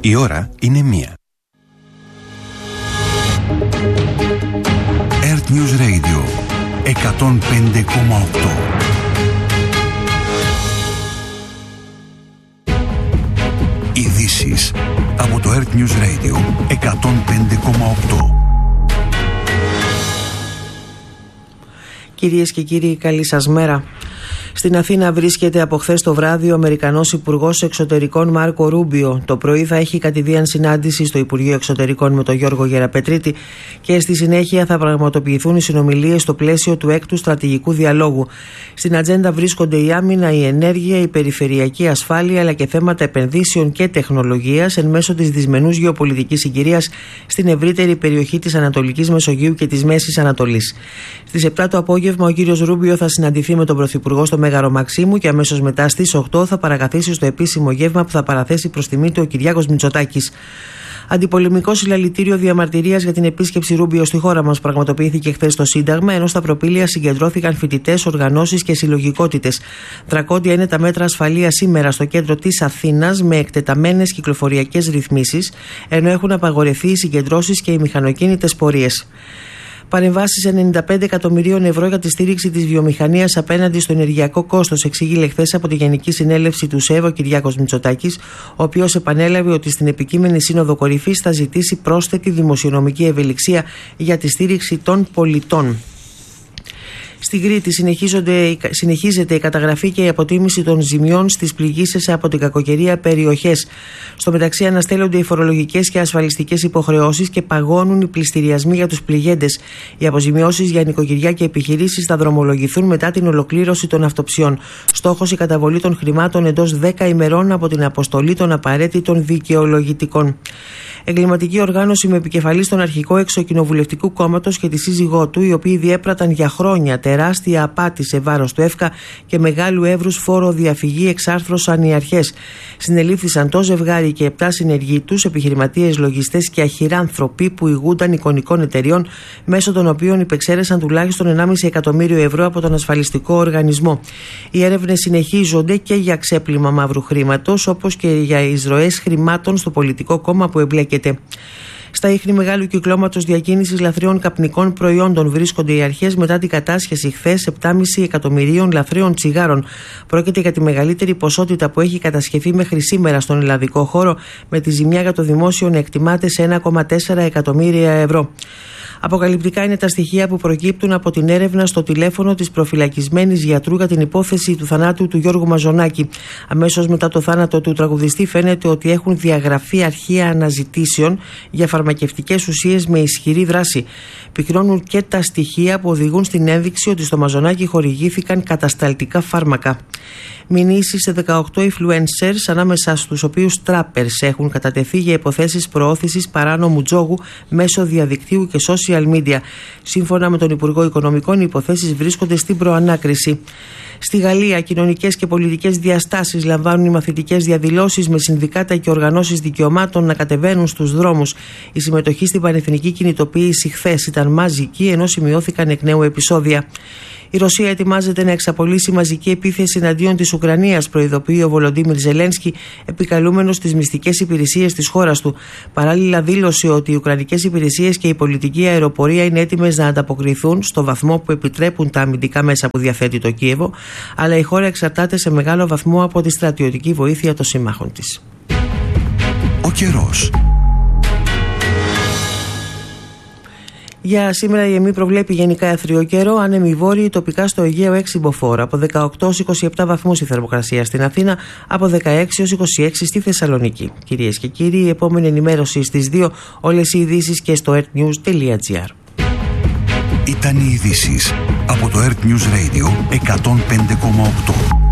Η ώρα είναι 1. Earth News Radio 105,8. Ειδήσεις από το Earth News Radio 105,8. Κυρίες και κύριοι, καλή σας μέρα. Στην Αθήνα βρίσκεται από χθες το βράδυ ο Αμερικανός Υπουργός Εξωτερικών Μάρκο Ρούμπιο. Το πρωί θα έχει κατηδίαν συνάντηση στο Υπουργείο Εξωτερικών με τον Γιώργο Γεραπετρίτη και στη συνέχεια θα πραγματοποιηθούν οι συνομιλίες στο πλαίσιο του 6ου στρατηγικού διαλόγου. Στην ατζέντα βρίσκονται η άμυνα, η ενέργεια, η περιφερειακή ασφάλεια αλλά και θέματα επενδύσεων και τεχνολογίας εν μέσω της δυσμενούς γεωπολιτικής συγκυρίας στην ευρύτερη περιοχή της Ανατολικής Μεσογείου και της Μέσης Ανατολής. Στις 7 το απόγευμα ο κύριος Ρούμπιο θα συναντηθεί με τον Πρωθυπουργό στο Μέγαρο Μαξίμου και αμέσως μετά στις 8 θα παρακαθίσει στο επίσημο γεύμα που θα παραθέσει προς τιμή του ο Κυριάκος Μητσοτάκης. Αντιπολεμικό συλλαλητήριο διαμαρτυρίας για την επίσκεψη Ρούμπιο στη χώρα μας πραγματοποιήθηκε χθες στο Σύνταγμα, ενώ στα προπήλαια συγκεντρώθηκαν φοιτητές, οργανώσεις και συλλογικότητες. Δρακόντια είναι τα μέτρα ασφαλείας σήμερα στο κέντρο της Αθήνας με εκτεταμένες κυκλοφοριακές ρυθμίσεις, ενώ έχουν απαγορευτεί οι συγκεντρώσεις και οι μηχανοκίνητες πορείες. Παρεμβάσεις 95 εκατομμυρίων ευρώ για τη στήριξη της βιομηχανίας απέναντι στο ενεργειακό κόστος, εξήγηλε χθες από τη Γενική Συνέλευση του ΣΕΒ ο Κυριάκος Μητσοτάκης, ο οποίος επανέλαβε ότι στην επικείμενη Σύνοδο Κορυφής θα ζητήσει πρόσθετη δημοσιονομική ευελιξία για τη στήριξη των πολιτών. Στην Κρήτη συνεχίζεται η καταγραφή και η αποτίμηση των ζημιών στις πληγήσεις από την κακοκαιρία περιοχές. Στο μεταξύ αναστέλλονται οι φορολογικές και ασφαλιστικές υποχρεώσεις και παγώνουν οι πληστηριασμοί για τους πληγέντες. Οι αποζημιώσεις για νοικοκυριά και επιχειρήσεις θα δρομολογηθούν μετά την ολοκλήρωση των αυτοψιών. Στόχος η καταβολή των χρημάτων εντός 10 ημερών από την αποστολή των απαραίτητων δικαιολογητικών. Εγκληματική οργάνωση με επικεφαλή στον αρχικό εξοκοινοβουλευτικού κόμματος και τη σύζυγό του, οι οποίοι διέπραταν για χρόνια τεράστια απάτη σε βάρος του ΕΦΚΑ και μεγάλου εύρους φόρο διαφυγή, εξάρθρωσαν οι αρχές. Συνελήφθησαν το ζευγάρι και 7 συνεργοί τους, επιχειρηματίες, λογιστές και αχυράνθρωποι που ηγούνταν εικονικών εταιριών, μέσω των οποίων υπεξαίρεσαν τουλάχιστον 1,5 εκατομμύριο ευρώ από τον ασφαλιστικό οργανισμό. Οι έρευνες συνεχίζονται και για ξέπλυμα μαύρου χρήματος, όπως και για εισρωές χρημάτων στο πολιτικό κόμμα που εμπλέκεται. Στα ίχνη μεγάλου κυκλώματος διακίνησης λαθρέων καπνικών προϊόντων βρίσκονται οι αρχές μετά την κατάσχεση χθες 7,5 εκατομμυρίων λαθρέων τσιγάρων. Πρόκειται για τη μεγαλύτερη ποσότητα που έχει κατασχεθεί μέχρι σήμερα στον ελλαδικό χώρο, με τη ζημιά για το δημόσιο να εκτιμάται σε 1,4 εκατομμύρια ευρώ. Αποκαλυπτικά είναι τα στοιχεία που προκύπτουν από την έρευνα στο τηλέφωνο της προφυλακισμένης γιατρού για την υπόθεση του θανάτου του Γιώργου Μαζονάκη. Αμέσως μετά το θάνατο του τραγουδιστή φαίνεται ότι έχουν διαγραφεί αρχεία αναζητήσεων για φαρμακευτικές ουσίες με ισχυρή δράση. Πυκνώνουν και τα στοιχεία που οδηγούν στην ένδειξη ότι στο Μαζονάκη χορηγήθηκαν κατασταλτικά φάρμακα. Μηνύσεις σε 18 influencers, ανάμεσα στους οποίους trappers, έχουν κατατεθεί για υποθέσεις προώθησης παράνομου τζόγου μέσω διαδικτύου και social media. Σύμφωνα με τον Υπουργό Οικονομικών, οι υποθέσεις βρίσκονται στην προανάκριση. Στη Γαλλία, κοινωνικές και πολιτικές διαστάσεις λαμβάνουν οι μαθητικές διαδηλώσεις με συνδικάτα και οργανώσεις δικαιωμάτων να κατεβαίνουν στους δρόμους. Η συμμετοχή στην πανεθνική κινητοποίηση χθες ήταν μαζική, ενώ σημειώθηκαν εκ νέου επεισόδια. Η Ρωσία ετοιμάζεται να εξαπολύσει μαζική επίθεση εναντίον της Ουκρανίας, προειδοποιεί ο Βολοντίμιρ Ζελένσκι, επικαλούμενος τις μυστικές υπηρεσίες της χώρας του. Παράλληλα, δήλωσε ότι οι ουκρανικές υπηρεσίες και η πολιτική αεροπορία είναι έτοιμες να ανταποκριθούν στο βαθμό που επιτρέπουν τα αμυντικά μέσα που διαθέτει το Κίεβο, αλλά η χώρα εξαρτάται σε μεγάλο βαθμό από τη στρατιωτική βοήθεια των συμμάχων της. Ο καιρός. Για σήμερα η ΕΜΗ προβλέπει γενικά αιθρίο καιρό, άνεμοι βόρειοι, τοπικά στο Αιγαίο 6 μποφόρ. Από 18 ως 27 βαθμούς η θερμοκρασία στην Αθήνα, από 16 ως 26 στη Θεσσαλονίκη. Κυρίες και κύριοι, η επόμενη ενημέρωση στις 2, όλες οι ειδήσεις και στο earthnews.gr. Ήταν οι ειδήσεις από το Earth News Radio 105,8.